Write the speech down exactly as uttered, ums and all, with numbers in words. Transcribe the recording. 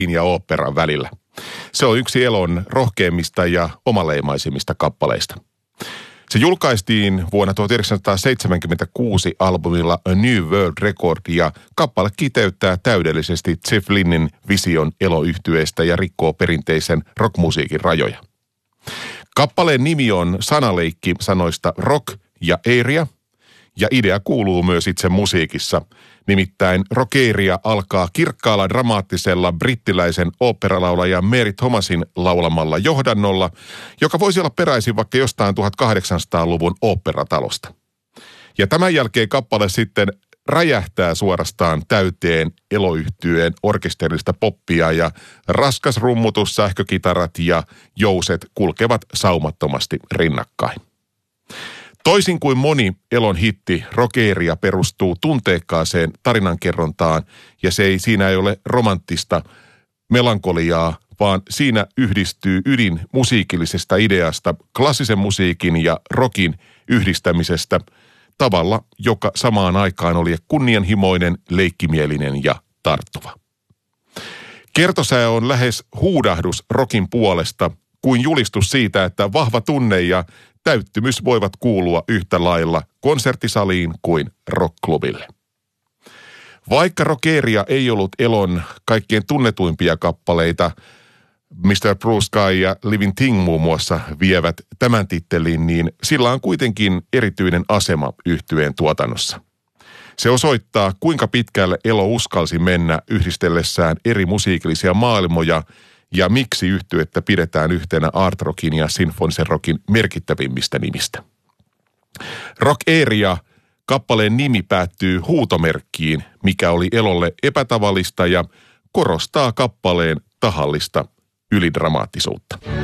ja oopperan välillä. Se on yksi Elon rohkeimmista ja omaleimaisimmista kappaleista. Se julkaistiin vuonna tuhatyhdeksänsataaseitsemänkymmentäkuusi albumilla A New World Record ja kappale kiteyttää täydellisesti Jeff Lynnin vision Elo-yhtyeestä ja rikkoo perinteisen rockmusiikin rajoja. Kappaleen nimi on sanaleikki sanoista rock ja area ja idea kuuluu myös itse musiikissa. Nimittäin rockeria alkaa kirkkaalla dramaattisella brittiläisen oopperalaulajan Mary Thomasin laulamalla johdannolla, joka voisi olla peräisin vaikka jostain tuhatkahdeksansataaluvun oopperatalosta. Ja tämän jälkeen kappale sitten räjähtää suorastaan täyteen Elo-yhtyeen orkesterillista poppia ja raskas rummutus, sähkökitarat ja jouset kulkevat saumattomasti rinnakkain. Toisin kuin moni Elon hitti, rockeria perustuu tunteikkaaseen tarinankerrontaan ja se ei, siinä ei ole romanttista melankoliaa, vaan siinä yhdistyy ydin musiikillisesta ideasta, klassisen musiikin ja rockin yhdistämisestä tavalla, joka samaan aikaan oli kunnianhimoinen, leikkimielinen ja tarttuva. Kertosää on lähes huudahdus rockin puolesta kuin julistus siitä, että vahva tunne ja täyttymys voivat kuulua yhtä lailla konserttisaliin kuin rockklubille. Vaikka rockeria ei ollut Elon kaikkien tunnetuimpia kappaleita, mister Blue Sky ja Living Thing muun muassa vievät tämän tittelin, niin sillä on kuitenkin erityinen asema yhtyeen tuotannossa. Se osoittaa, kuinka pitkälle Elo uskalsi mennä yhdistellessään eri musiikillisia maailmoja ja miksi yhtyettä pidetään yhtenä art rockin ja sinfonisen rockin merkittävimmistä nimistä. Rock Area kappaleen nimi päättyy huutomerkkiin, mikä oli Elolle epätavallista ja korostaa kappaleen tahallista ylidramaattisuutta.